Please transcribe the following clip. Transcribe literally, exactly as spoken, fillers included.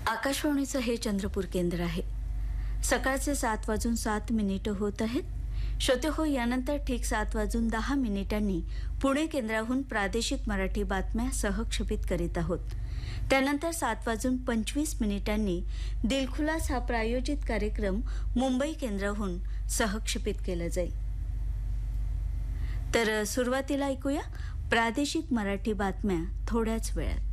आकाशवाणीचं हे चंद्रपूर केंद्र आहे. सकाळचे सात वाजून सात मिनिटं होत आहेत. श्रोते हो, यानंतर ठीक सात वाजून दहा मिनिटांनी पुणे केंद्राहून प्रादेशिक मराठी बातम्या सहक्षेपित करीत आहोत. त्यानंतर सात वाजून पंचवीस मिनिटांनी दिलखुलास हा प्रायोजित कार्यक्रम मुंबई केंद्राहून सहक्षेपित केला जाईल. तर सुरुवातीला ऐकूया प्रादेशिक मराठी बातम्या थोड्याच वेळात.